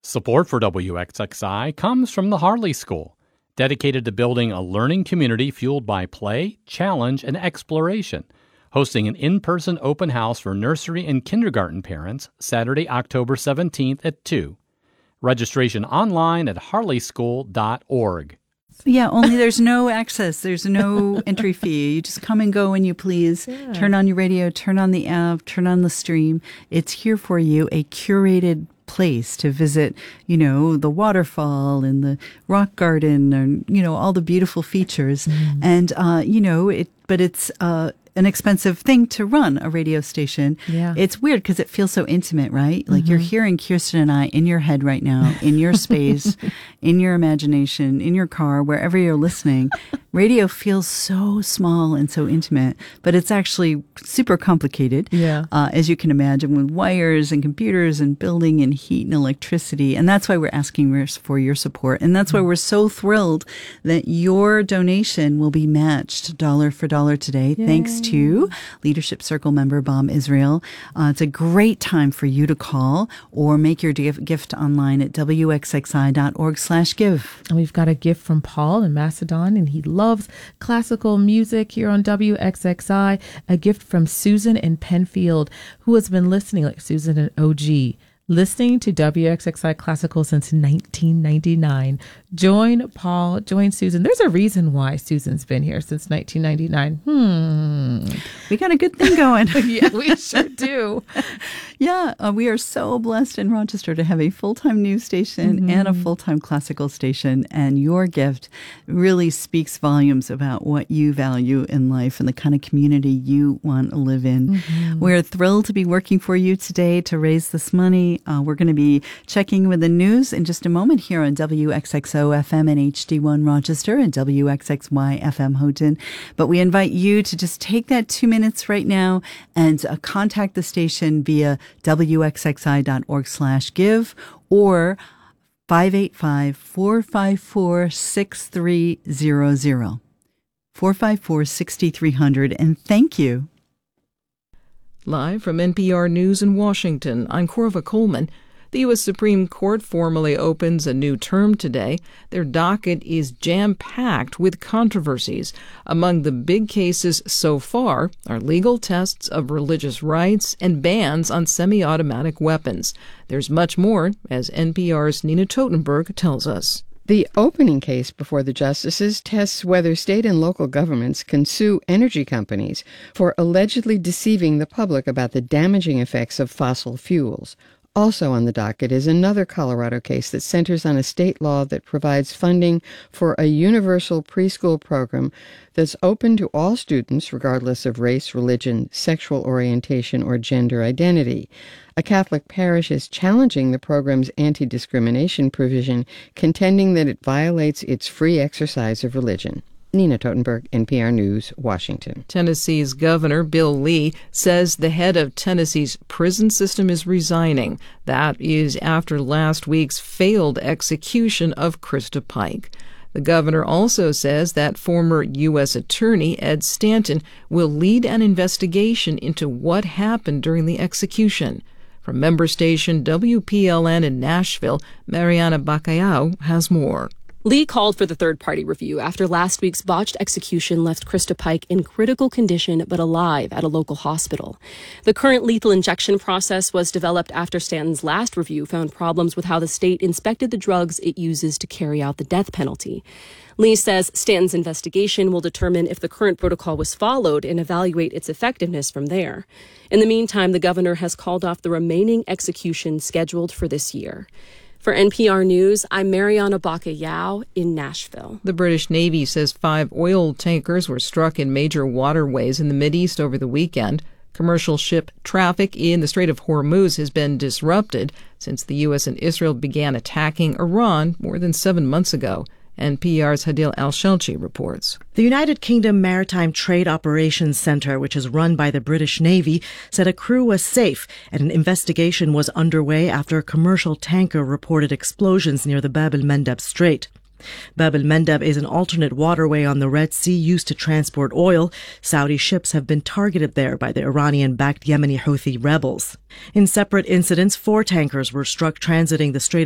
Support for WXXI comes from the Harley School, dedicated to building a learning community fueled by play, challenge, and exploration. Hosting an in-person open house for nursery and kindergarten parents Saturday, October 17th at 2. Registration online at harleyschool.org. Yeah, only there's no access. There's no entry fee. You just come and go when you please. Yeah. Turn on your radio, turn on the app, turn on the stream. It's here for you, a curated place to visit, the waterfall and the rock garden and, all the beautiful features. Mm. And, but it's an expensive thing to run a radio station. Yeah. It's weird because it feels so intimate, right? Like you're hearing Kirsten and I in your head right now, in your space, in your imagination, in your car, wherever you're listening. Radio feels so small and so intimate, but it's actually super complicated, as you can imagine, with wires and computers and building and heat and electricity. And that's why we're asking for your support. And that's why we're so thrilled that your donation will be matched dollar for dollar today. Yay. Thanks to Leadership Circle member Bob Israel. It's a great time for you to call or make your gift online at wxxi.org/give. And we've got a gift from Paul in Macedon, and he loves classical music here on WXXI. A gift from Susan in Penfield, who has been listening, like Susan and OG, listening to WXXI Classical since 1999. Join Paul, join Susan. There's a reason why Susan's been here since 1999. We got a good thing going. Yeah, we sure do. We are so blessed in Rochester to have a full-time news station and a full-time classical station. And your gift really speaks volumes about what you value in life and the kind of community you want to live in. We're thrilled to be working for you today to raise this money. We're going to be checking with the news in just a moment here on WXXO FM and HD1 Rochester and WXXY FM Houghton. But we invite you to just take that 2 minutes right now and contact the station via wxxi.org/give or 585-454-6300. 454-6300. And thank you. Live from NPR News in Washington, I'm Corva Coleman. The U.S. Supreme Court formally opens a new term today. Their docket is jam-packed with controversies. Among the big cases so far are legal tests of religious rights and bans on semi-automatic weapons. There's much more, as NPR's Nina Totenberg tells us. The opening case before the justices tests whether state and local governments can sue energy companies for allegedly deceiving the public about the damaging effects of fossil fuels. Also on the docket is another Colorado case that centers on a state law that provides funding for a universal preschool program that's open to all students regardless of race, religion, sexual orientation, or gender identity. A Catholic parish is challenging the program's anti-discrimination provision, contending that it violates its free exercise of religion. Nina Totenberg, NPR News, Washington. Tennessee's Governor Bill Lee says the head of Tennessee's prison system is resigning. That is after last week's failed execution of Krista Pike. The governor also says that former U.S. Attorney Ed Stanton will lead an investigation into what happened during the execution. From member station WPLN in Nashville, Mariana Bacallao has more. Lee called for the third-party review after last week's botched execution left Krista Pike in critical condition but alive at a local hospital. The current lethal injection process was developed after Stanton's last review found problems with how the state inspected the drugs it uses to carry out the death penalty. Lee says Stanton's investigation will determine if the current protocol was followed and evaluate its effectiveness from there. In the meantime, the governor has called off the remaining executions scheduled for this year. For NPR News, I'm Mariana Bacallao in Nashville. The British Navy says 5 oil tankers were struck in major waterways in the Mideast over the weekend. Commercial ship traffic in the Strait of Hormuz has been disrupted since the U.S. and Israel began attacking Iran more than 7 months ago. NPR's Hadil Al-Shelchi reports. The United Kingdom Maritime Trade Operations Centre, which is run by the British Navy, said a crew was safe and an investigation was underway after a commercial tanker reported explosions near the Bab el-Mandeb Strait. Bab el-Mandeb is an alternate waterway on the Red Sea used to transport oil. Saudi ships have been targeted there by the Iranian-backed Yemeni Houthi rebels. In separate incidents, 4 tankers were struck transiting the Strait